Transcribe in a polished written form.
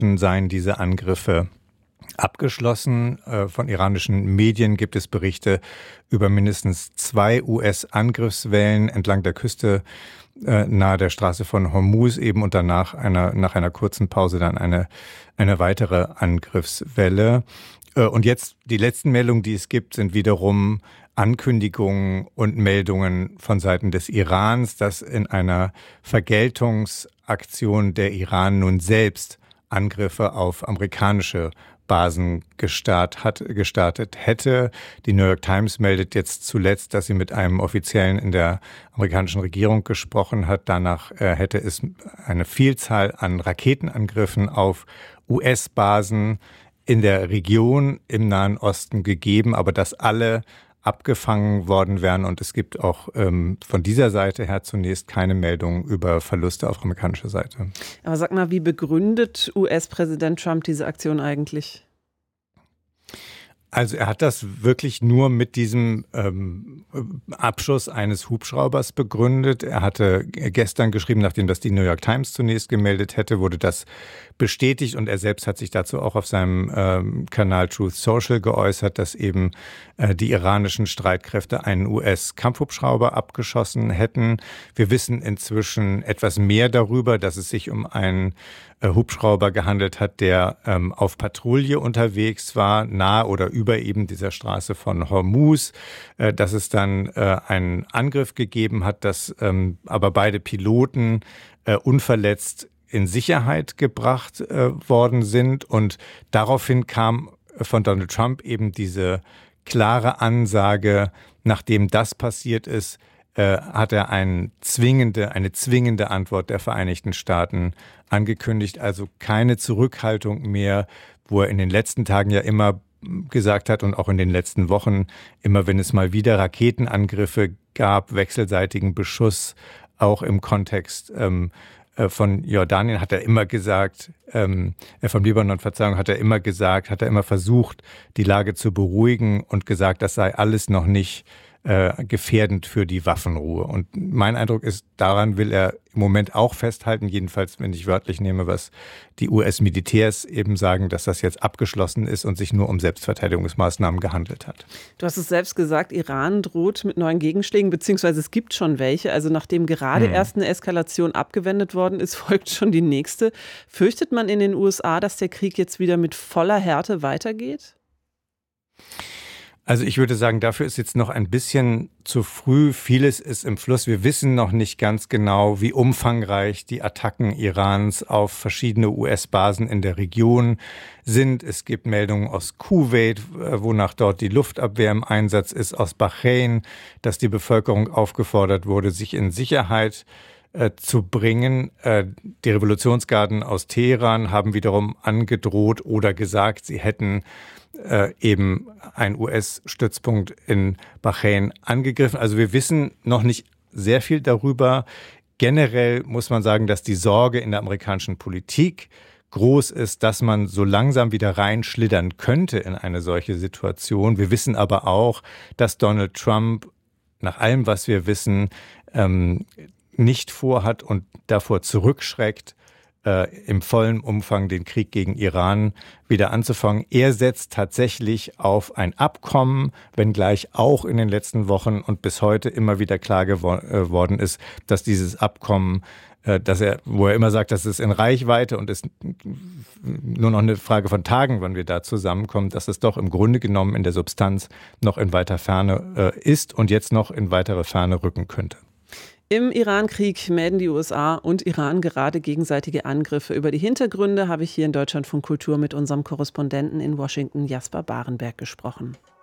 Osten seien diese Angriffe abgeschlossen. Von iranischen Medien gibt es Berichte über mindestens 2 US-Angriffswellen entlang der Küste nahe der Straße von Hormuz eben und danach nach einer kurzen Pause dann eine weitere Angriffswelle. Und jetzt die letzten Meldungen, die es gibt, sind wiederum Ankündigungen und Meldungen von Seiten des Irans, dass in einer Vergeltungsaktion der Iran nun selbst Angriffe auf amerikanische Basen gestartet hätte. Die New York Times meldet jetzt zuletzt, dass sie mit einem Offiziellen in der amerikanischen Regierung gesprochen hat. Danach hätte es eine Vielzahl an Raketenangriffen auf US-Basen in der Region im Nahen Osten gegeben, aber dass alle abgefangen worden wären. Und es gibt auch von dieser Seite her zunächst keine Meldungen über Verluste auf amerikanischer Seite. Aber sag mal, wie begründet US-Präsident Trump diese Aktion eigentlich? Also er hat das wirklich nur mit diesem Abschuss eines Hubschraubers begründet. Er hatte gestern geschrieben, nachdem das die New York Times zunächst gemeldet hätte, wurde das bestätigt und er selbst hat sich dazu auch auf seinem Kanal Truth Social geäußert, dass eben die iranischen Streitkräfte einen US-Kampfhubschrauber abgeschossen hätten. Wir wissen inzwischen etwas mehr darüber, dass es sich um einen Hubschrauber gehandelt hat, der auf Patrouille unterwegs war, nahe oder über eben dieser Straße von Hormuz, dass es dann einen Angriff gegeben hat, dass aber beide Piloten unverletzt in Sicherheit gebracht worden sind. Und daraufhin kam von Donald Trump eben diese klare Ansage, nachdem das passiert ist, hat er eine zwingende Antwort der Vereinigten Staaten angekündigt, also keine Zurückhaltung mehr, wo er in den letzten Tagen ja immer gesagt hat und auch in den letzten Wochen, immer wenn es mal wieder Raketenangriffe gab, wechselseitigen Beschuss, auch im Kontext von Jordanien hat er immer gesagt, vom Libanon, Verzeihung, hat er immer versucht, die Lage zu beruhigen und gesagt, das sei alles noch nicht gefährdend für die Waffenruhe. Und mein Eindruck ist, daran will er im Moment auch festhalten, jedenfalls, wenn ich wörtlich nehme, was die US-Militärs eben sagen, dass das jetzt abgeschlossen ist und sich nur um Selbstverteidigungsmaßnahmen gehandelt hat. Du hast es selbst gesagt, Iran droht mit neuen Gegenschlägen, beziehungsweise es gibt schon welche. Also nachdem gerade erst eine Eskalation abgewendet worden ist, folgt schon die nächste. Fürchtet man in den USA, dass der Krieg jetzt wieder mit voller Härte weitergeht? Also ich würde sagen, dafür ist jetzt noch ein bisschen zu früh. Vieles ist im Fluss. Wir wissen noch nicht ganz genau, wie umfangreich die Attacken Irans auf verschiedene US-Basen in der Region sind. Es gibt Meldungen aus Kuwait, wonach dort die Luftabwehr im Einsatz ist, aus Bahrain, dass die Bevölkerung aufgefordert wurde, sich in Sicherheit zu bringen. Die Revolutionsgarden aus Teheran haben wiederum angedroht oder gesagt, sie hätten eben ein US-Stützpunkt in Bahrain angegriffen. Also wir wissen noch nicht sehr viel darüber. Generell muss man sagen, dass die Sorge in der amerikanischen Politik groß ist, dass man so langsam wieder reinschlittern könnte in eine solche Situation. Wir wissen aber auch, dass Donald Trump nach allem, was wir wissen, nicht vorhat und davor zurückschreckt, im vollen Umfang den Krieg gegen Iran wieder anzufangen. Er setzt tatsächlich auf ein Abkommen, wenngleich auch in den letzten Wochen und bis heute immer wieder klar geworden ist, dass dieses Abkommen, wo er immer sagt, das ist in Reichweite und ist nur noch eine Frage von Tagen, wann wir da zusammenkommen, dass es doch im Grunde genommen in der Substanz noch in weiter Ferne ist und jetzt noch in weitere Ferne rücken könnte. Im Iran-Krieg melden die USA und Iran gerade gegenseitige Angriffe. Über die Hintergründe habe ich hier in Deutschlandfunk Kultur mit unserem Korrespondenten in Washington, Jasper Barenberg, gesprochen.